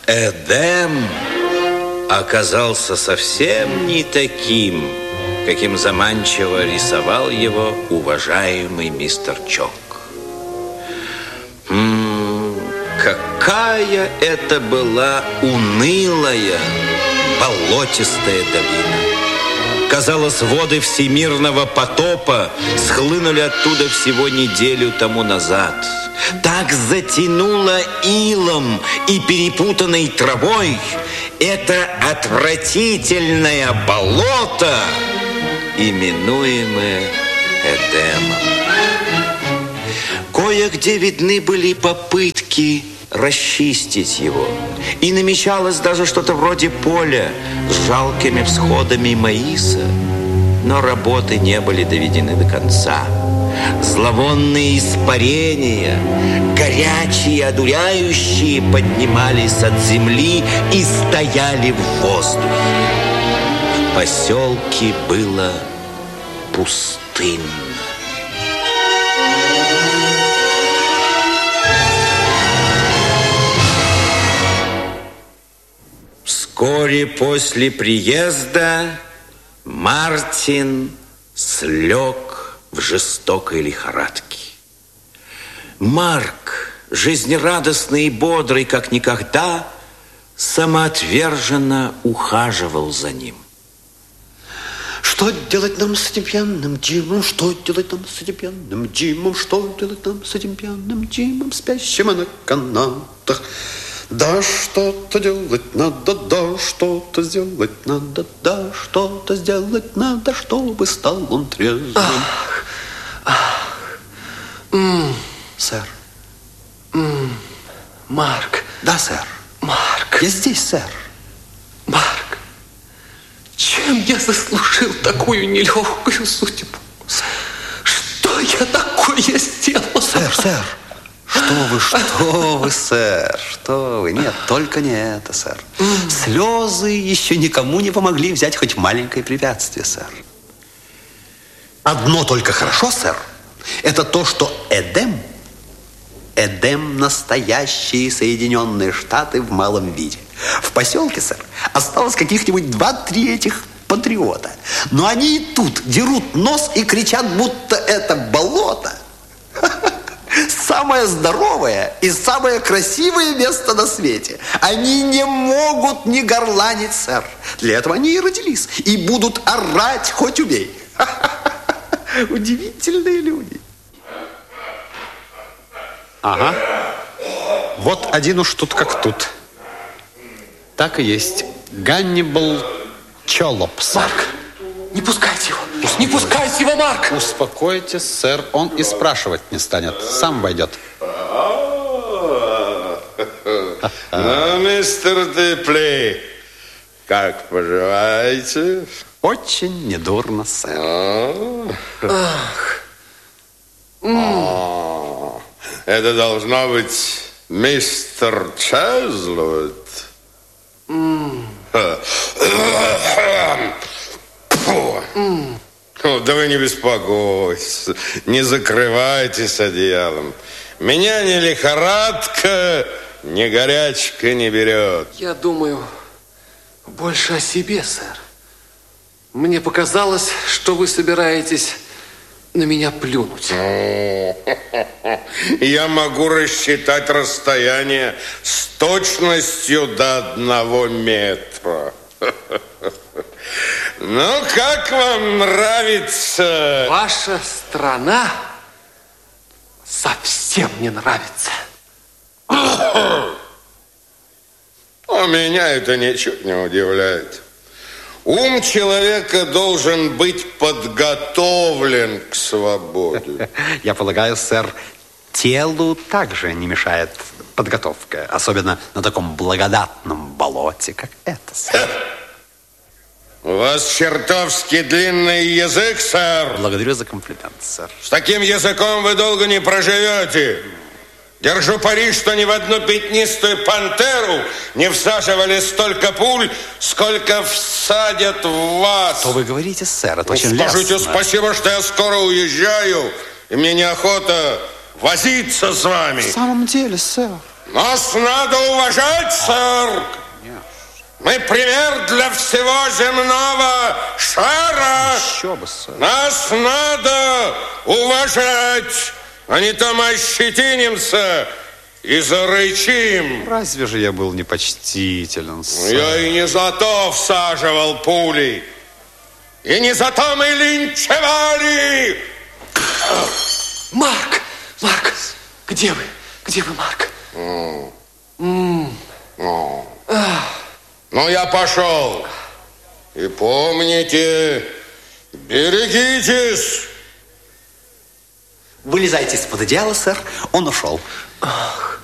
Эдем оказался совсем не таким, каким заманчиво рисовал его уважаемый мистер Чок. Какая это была унылая, болотистая долина. Казалось, воды всемирного потопа схлынули оттуда всего неделю тому назад. Так затянуло илом и перепутанной травой это отвратительное болото, именуемое Эдемом. Кое-где видны были попытки расчистить его. И намечалось даже что-то вроде поля с жалкими всходами маиса. Но работы не были доведены до конца. Зловонные испарения, горячие, одуряющие, поднимались от земли и стояли в воздухе. В поселке было пустынно. Вскоре после приезда Мартин слег в жестокой лихорадке. Марк, жизнерадостный и бодрый, как никогда, самоотверженно ухаживал за ним. Что делать нам с этим пьяным Джимом? Что делать нам с этим пьяным Джимом? Что делать нам с этим пьяным Джимом, спящим на канатах? Да, что-то делать надо, да, что-то сделать надо, да, что-то сделать надо, чтобы стал он трезвым. Сэр. Марк. Да, сэр. Марк. Я здесь, сэр. Марк, чем я заслужил такую нелегкую судьбу? Что я такое сделал? Сэр. Что вы, сэр? Что вы? Нет, только не это, сэр. Слезы еще никому не помогли взять хоть маленькое препятствие, сэр. Одно только хорошо, сэр, это то, что Эдем настоящие Соединенные Штаты в малом виде. В поселке, сэр, осталось каких-нибудь 2-3 этих патриота. Но они и тут дерут нос и кричат, будто это болото самое здоровое и самое красивое место на свете. Они не могут не горланить, сэр. Для этого они и родились. И будут орать, хоть убей. Удивительные люди. Ага. Вот один уж тут как тут. Так и есть. Ганнибал Чоллопс. Марк, не пускайте его. Не пускайте его, Марк. Успокойтесь, сэр. Он и спрашивать не станет. Сам войдет. Ну, мистер Дипли, как поживаете? Очень недурно, сэр. Это должно быть мистер Чезлвуд. Да вы не беспокойтесь, не закрывайтесь одеялом. Меня ни лихорадка, ни горячка не берет. Я думаю больше о себе, сэр. Мне показалось, что вы собираетесь на меня плюнуть. Я могу рассчитать расстояние с точностью до 1 метра. Ну, как вам нравится? Ваша страна совсем не нравится. Меня это ничуть не удивляет. Ум человека должен быть подготовлен к свободе. Я полагаю, сэр, телу также не мешает подготовка. Особенно на таком благодатном болоте, как это, сэр. У вас чертовски длинный язык, сэр. Благодарю за комплимент, сэр. С таким языком вы долго не проживете. Держу пари, что ни в одну пятнистую пантеру не всаживали столько пуль, сколько всадят в вас. Что вы говорите, сэр? Это очень лестно. Скажите спасибо, что я скоро уезжаю, и мне неохота возиться с вами. В самом деле, сэр. Нас надо уважать, сэр. Мы пример для всего земного шара. Еще бы, сэр. Нас надо уважать, а не то мы ощетинимся и зарычим. Разве же я был непочтителен, сэр? Я и не за то всаживал пули. И не за то мы линчевали. Марк! Марк! Где вы? Где вы, Марк? Ну, я пошел. И помните, берегитесь. Вылезайте из-под одеяла, сэр. Он ушел. Ах.